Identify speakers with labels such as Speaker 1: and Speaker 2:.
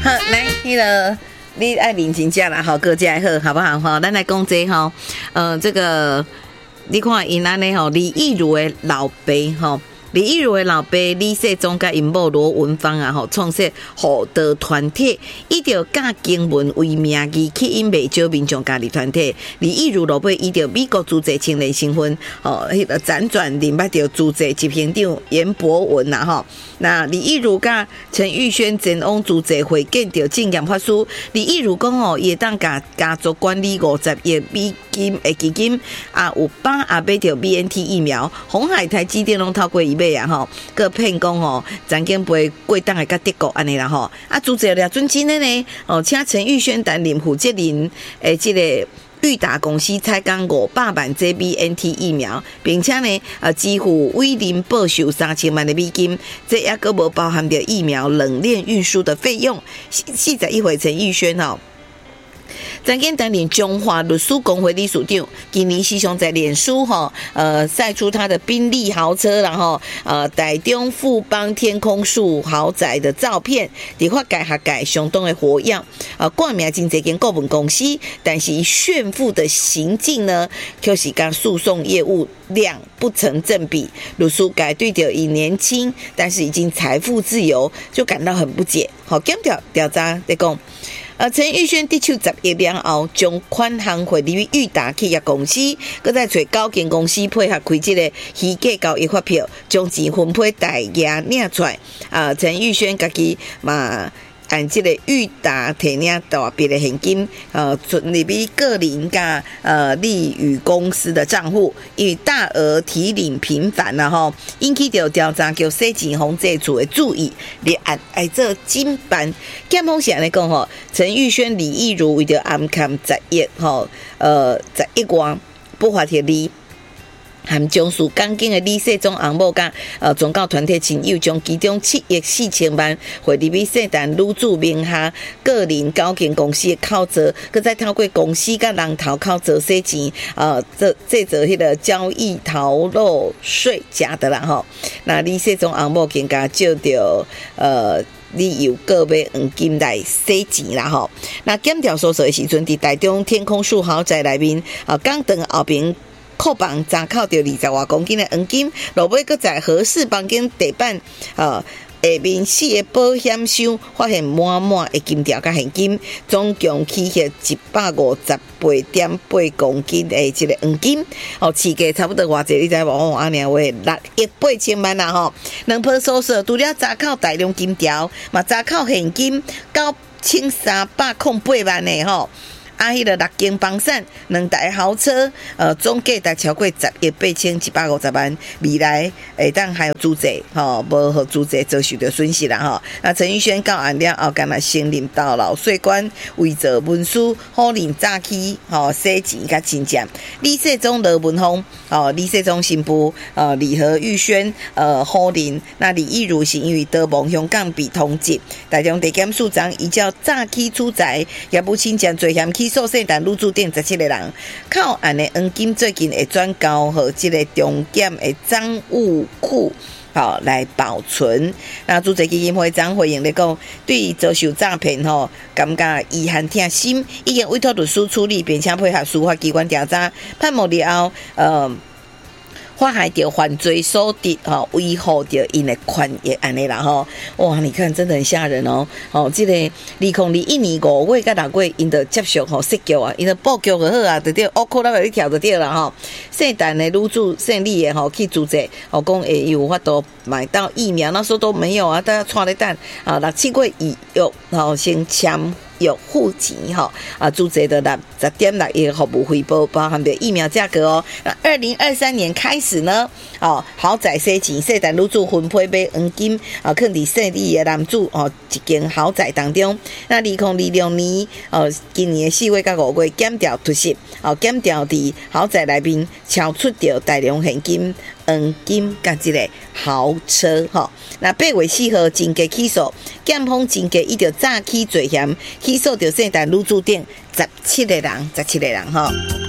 Speaker 1: 好，来，那个你爱领情价啦，好，各家好，好不好？哈，咱来讲这哈，这个你看因安尼吼，李义儒的老爸吼。李义儒的老爸李世宗甲因某罗文芳啊，吼创设护道团体，伊着教经文为名义，吸引未少民众加入团体。李义儒老爸伊着美国租界青年身份，迄个辗转领捌着租界执行长严伯文呐，吼。那李义儒甲陈玉轩前往租界会见着证验法师。李义儒讲伊会当甲家族管理50亿美金的基金，啊有帮也买着 BNT 疫苗，鸿海台积电拢透过伊买啊吼，个骗讲曾经陪过当的甲德国安尼啦吼，啊租借了准真的呢，请陈玉轩担任负责人诶，这个裕达公司采购500万剂 BNT 疫苗，并且呢，支付威廉报酬3000万的美金，这也个无包含着疫苗冷链运输的费用。41岁陈玉轩曾经担任中华律师公会理事长，今年时常在脸书晒出他的宾利豪车，然后台中富邦天空树豪宅的照片，伫法界学界相当的活跃，冠名真侪间顾问公司，但是炫富的行径呢，就是跟诉讼业务量不成正比。律师界对着以年轻，但是已经财富自由，就感到很不解。检调查在讲。陈玉轩得手10亿了后，将款项汇入裕达企业公司，搁再找9间公司配合开这个虚假交易发票，将钱分配大额领出来。陈玉轩家己嘛。按这个裕达提领大笔的现金，存入去个人甲利宇公司的账户，因为大额提领频繁啦吼，引起着调查局洗钱防治处的注意，立案来做侦办。检方是安尼讲吼，陈玉轩、李义儒为着暗砍10亿10亿元不法获利。含将属钢筋的李世宗翁某甲宗教团体亲友，将其中7亿4千万汇入去圣诞女主名下个人9间公司的口座，佮再透过公司甲人头口座洗钱，这做迄个交易逃漏税假的啦吼。那李世宗翁某更加借着理由个买黄金来洗钱啦吼。那检调所说的时阵，伫台中天空树豪宅内面港灯后边。库房查扣着20多公斤的黄金，落尾搁在合适房间地板下面4个保险箱发现满的金条甲现金，总共起获158.8公斤的这个黄金，市价差不多偌济，你知无？安尼话6亿8千万啦吼。两批搜索除了查扣大量金条，嘛查扣现金9308万的吼。迄个6间房产，2台豪车，总价达超过10亿8150万，未来会当还有租借，无互租借遭受到损失啦吼。那陈玉轩到案了后，干嘛承认到老税关伪造文书，唬人诈欺，洗钱甲真正。李世宗罗文芳，李世宗新妇，李和玉轩，唬人。那李义儒是因为逃亡香港被通缉，台中地检署长依照诈欺处财，也不清将罪嫌起诉圣诞女主等17个人，靠案的黄金最近会转交予这个重检的赃物库。来保存。那主席基金会长回应咧讲，对于遭受诈骗感觉遗憾痛心，已经委托律师处理，并且配合司法机关调查，判决了后，祸害到犯罪所得，维护到因的权益安尼啦吼。哇，你看真的很吓人哦。这个2021年5月到6月，因就接受设局啊，因就布局就好啊，就对，乌裤那里跳就对啦吼。圣诞的女主胜利的去租借，讲会有法度买到疫苗，那时候都没有啊，大家穿咧等6、7月已有先签。有户籍租借的10.6亿服务回报，包含的疫苗价格哦。那2023年开始呢，豪宅洗钱，圣诞女主分配买黄金放伫胜利的男主一间豪宅当中。那2026年今年4月到5月检调突袭，检调伫豪宅内面超出着大量现金、黄金甲这个豪车那8月4号侦查起诉，检方侦查伊着诈欺罪嫌。起诉着圣诞女主等17个人